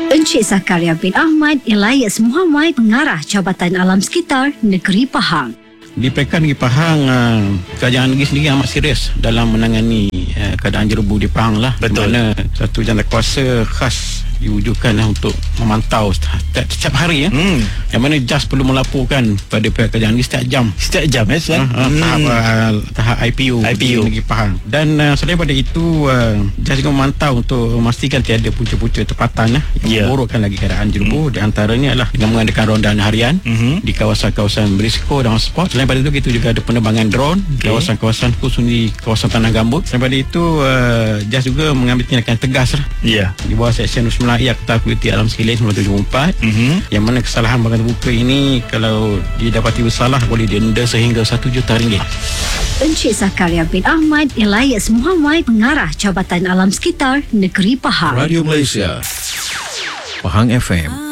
Encik Zakaria bin Ahmad Elias Muhammad, Pengarah Jabatan Alam Sekitar Negeri Pahang. Di Pekan Negeri Pahang, kerajaan negeri sendiri amat serius dalam menangani keadaan jerebu di Pahang lah. Betul. Di mana satu jawatan khas diwujudkan untuk memantau setiap hari yang mana JAS perlu melaporkan pada pihak kerajaan negeri setiap jam tahap IPU di Negeri Pahang. Dan selain pada itu, JAS juga memantau untuk memastikan tiada punca-punca tempatan yang memburukkan lagi keadaan jerebu. Di antaranya adalah dengan mengadakan rondaan harian di kawasan-kawasan berisiko dan hotspot. Selain pada itu, kita juga ada penerbangan drone di kawasan-kawasan khusus di kawasan tanah gambut. Selain pada itu, JAS juga mengambil tindakan tegas di bawah Seksyen 9 Akta Kualiti Alam Sekalian 1974, yang mana kesalahan bahagian terbuka ini kalau didapati bersalah boleh denda sehingga RM1 juta. Encik Zakaria bin Ahmad Elias Muhammad, Pengarah Jabatan Alam Sekitar Negeri Pahang. Radio Malaysia, Pahang FM.